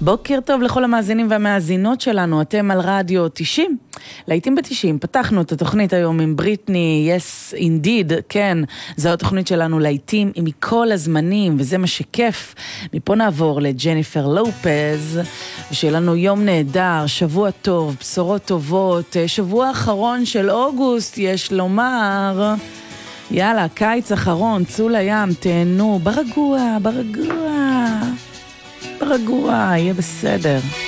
בוקר טוב לכל המאזינים והמאזינות שלנו, אתם על רדיו 90. לעיתים ב-90, פתחנו את התוכנית היום עם בריטני, yes indeed, כן, זו התוכנית שלנו לעיתים עם מכל הזמנים, וזה מה שכיף. מפה נעבור לג'ניפר לופז, ושיהיה לנו יום נהדר, שבוע טוב, בשורות טובות, שבוע אחרון של אוגוסט, יש לומר. יאללה, קיץ אחרון, צאו לים, תהנו, ברגוע, יהיה בסדר.